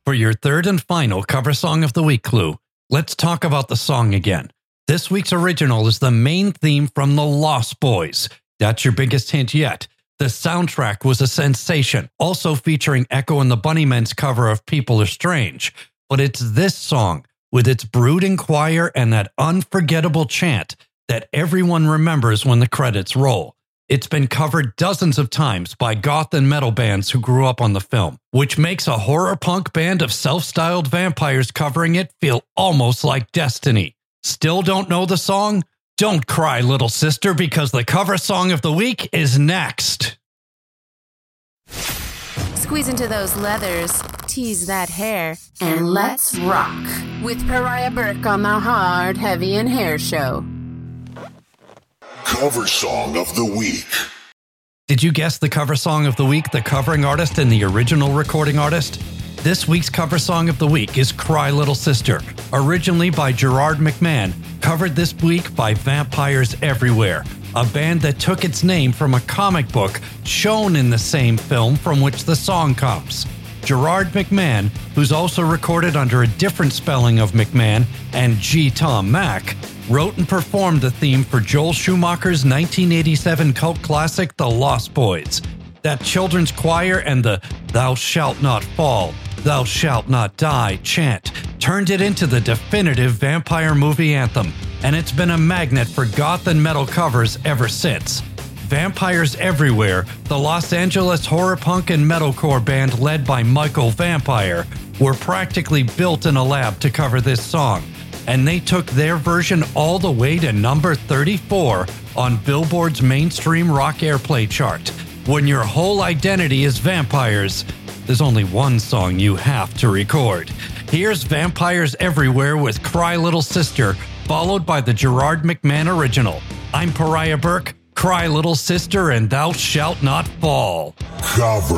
For your third and final cover song of the week clue, let's talk about the song again. This week's original is the main theme from The Lost Boys. That's your biggest hint yet. The soundtrack was a sensation, also featuring Echo and the Bunnymen's cover of People Are Strange. But it's this song, with its brooding choir and that unforgettable chant, that everyone remembers when the credits roll. It's been covered dozens of times by goth and metal bands who grew up on the film, which makes a horror punk band of self-styled vampires covering it feel almost like destiny. Still don't know the song? Don't cry, little sister, because the cover song of the week is next. Squeeze into those leathers, tease that hair, and let's rock with Pariah Burke on the Hard, Heavy, and Hair Show. Cover Song of the Week. Did you guess the cover song of the week, the covering artist and the original recording artist? This week's cover song of the week is Cry Little Sister, originally by Gerard McMahon, covered this week by Vampires Everywhere, a band that took its name from a comic book shown in the same film from which the song comes. Gerard McMahon, who's also recorded under a different spelling of McMahon and G. Tom Mack, wrote and performed the theme for Joel Schumacher's 1987 cult classic The Lost Boys. That children's choir and the "Thou shalt not fall, thou shalt not die" chant turned it into the definitive vampire movie anthem, and it's been a magnet for goth and metal covers ever since. Vampires Everywhere, the Los Angeles horror punk and metalcore band led by Michael Vampire, were practically built in a lab to cover this song, and they took their version all the way to number 34 on Billboard's mainstream rock airplay chart. When your whole identity is vampires, there's only one song you have to record. Here's Vampires Everywhere with Cry Little Sister, followed by the Gerard McMahon original. I'm Pariah Burke, Cry Little Sister, and Thou Shalt Not Fall. Cover